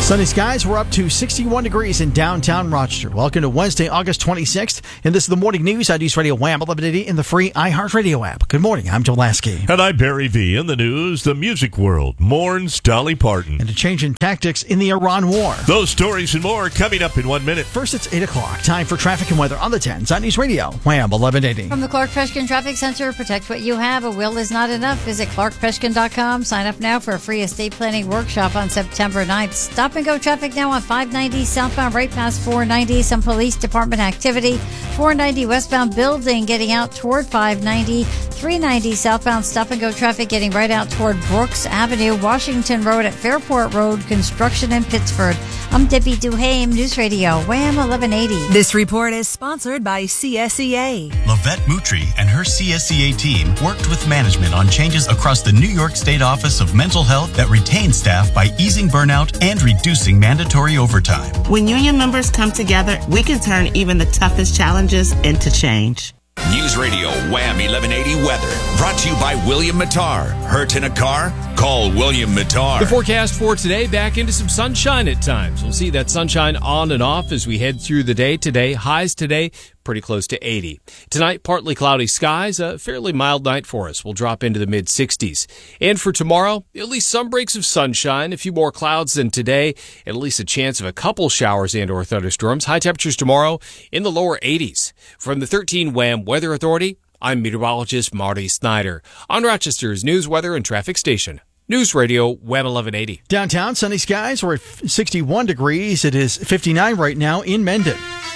Sunny skies. We're up to 61 degrees in downtown Rochester. Welcome to Wednesday, August 26th. And this is the morning news on News Radio Wham 1180 in the free iHeartRadio app. Good morning. I'm Joe Lasky. And I'm Barry V. In the news, the music world mourns Dolly Parton. And a change in tactics in the Iran war. Those stories and more coming up in 1 minute. First, it's 8 o'clock. Time for traffic and weather on the 10s on News Radio Wham 1180. From the Clark Peshkin Traffic Center, protect what you have. A will is not enough. Visit clarkpeshkin.com. Sign up now for a free estate planning workshop on September 9th. Stop and go traffic now on 590 southbound right past 490. Some police department activity. 490 westbound building getting out toward 590. 390 southbound stop and go traffic getting right out toward Brooks Avenue. Washington Road at Fairport Road. Construction in Pittsford. I'm Debbie Duhame, News Radio Wham 1180. This report is sponsored by CSEA. Lavette Moutry and her CSEA team worked with management on changes across the New York State Office of Mental Health that retain staff by easing burnout and reducing mandatory overtime. When union members come together, we can turn even the toughest challenges into change. News Radio Wham 1180 weather brought to you by William Mattar. Hurt in a car? Call William Mattar. The forecast for today, back into some sunshine at times. We'll see that sunshine on and off as we head through the day today. Highs today, pretty close to 80. Tonight, partly cloudy skies. A fairly mild night for us. We'll drop into the mid-60s. And for tomorrow, at least some breaks of sunshine, a few more clouds than today, and at least a chance of a couple showers and or thunderstorms. High temperatures tomorrow in the lower 80s. From the 13 Wham Weather Authority, I'm meteorologist Marty Snyder on Rochester's News, Weather, and Traffic Station. News Radio Wham 1180. Downtown, sunny skies. We're at 61 degrees. It is 59 right now in Mendon.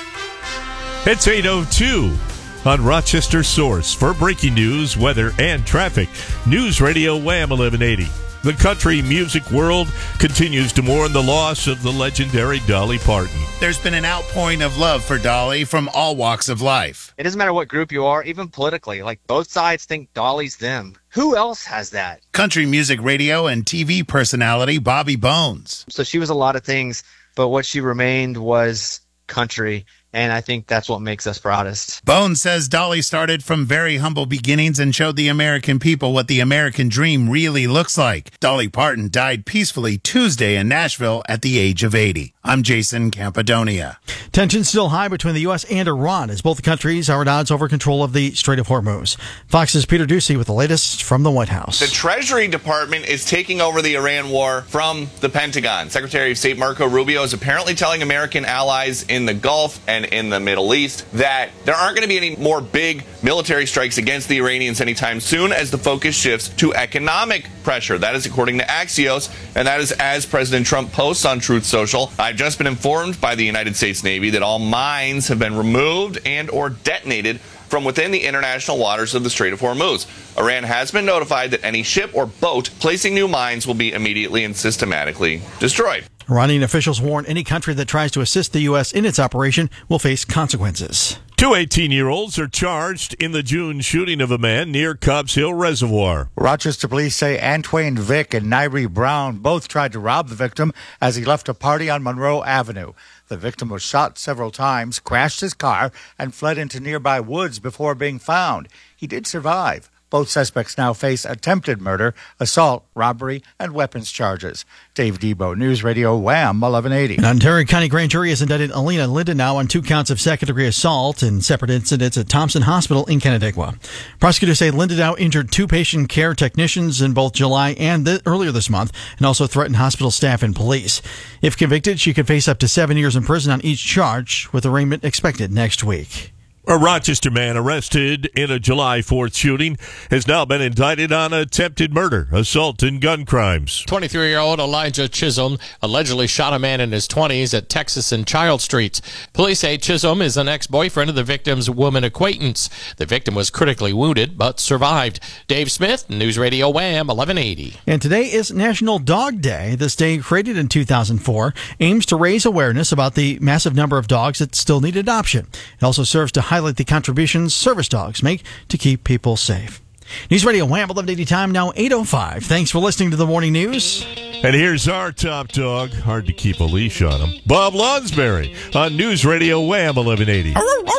It's 8:02 on Rochester Source for breaking news, weather, and traffic. News Radio Wham 1180. The country music world continues to mourn the loss of the legendary Dolly Parton. There's been an outpouring of love for Dolly from all walks of life. It doesn't matter what group you are, even politically. Like, both sides think Dolly's them. Who else has that? Country music radio and TV personality Bobby Bones. So she was a lot of things, but what she remained was country. And I think that's what makes us proudest. Bones says Dolly started from very humble beginnings and showed the American people what the American dream really looks like. Dolly Parton died peacefully Tuesday in Nashville at the age of 80. I'm Jason Campadonia. Tensions still high between the U.S. and Iran as both countries are at odds over control of the Strait of Hormuz. Fox's Peter Ducey with the latest from the White House. The Treasury Department is taking over the Iran war from the Pentagon. Secretary of State Marco Rubio is apparently telling American allies in the Gulf and in the Middle East that there aren't going to be any more big military strikes against the Iranians anytime soon as the focus shifts to economic pressure. That is according to Axios, and that is as President Trump posts on Truth Social. I've just been informed by the United States Navy that all mines have been removed and or detonated from within the international waters of the Strait of Hormuz. Iran has been notified that any ship or boat placing new mines will be immediately and systematically destroyed. Iranian officials warn any country that tries to assist the U.S. in its operation will face consequences. Two 18-year-olds are charged in the June shooting of a man near Cobbs Hill Reservoir. Rochester police say Antwain Vick and Nairi Brown both tried to rob the victim as he left a party on Monroe Avenue. The victim was shot several times, crashed his car, and fled into nearby woods before being found. He did survive. Both suspects now face attempted murder, assault, robbery, and weapons charges. Dave Debo, News Radio Wham 1180. An Ontario County grand jury has indicted Alina Lindenau on 2 counts of second-degree assault in separate incidents at Thompson Hospital in Canandaigua. Prosecutors say Lindenau injured 2 patient care technicians in both July and earlier this month, and also threatened hospital staff and police. If convicted, she could face up to 7 years in prison on each charge, with arraignment expected next week. A Rochester man arrested in a July 4th shooting has now been indicted on attempted murder, assault, and gun crimes. 23-year-old Elijah Chisholm allegedly shot a man in his 20s at Texas and Child Streets. Police say Chisholm is an ex-boyfriend of the victim's woman acquaintance. The victim was critically wounded but survived. Dave Smith, News Radio Wham 1180. And today is National Dog Day. This day, created in 2004, aims to raise awareness about the massive number of dogs that still need adoption. It also serves to highlight the contributions service dogs make to keep people safe. News Radio Wham 1180 time now 8:05. Thanks for listening to the morning news. And here's our top dog. Hard to keep a leash on him. Bob Lonsberry on News Radio Wham 1180.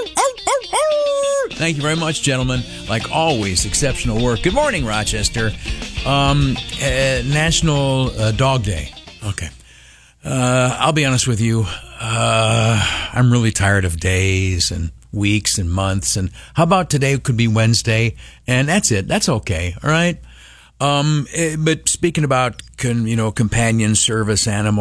Thank you very much, gentlemen. Like always, exceptional work. Good morning, Rochester. National Dog Day. Okay. I'll be honest with you. I'm really tired of days and weeks and months. And how about today could be Wednesday? And that's it. That's okay. All right. But speaking about, companion service animals.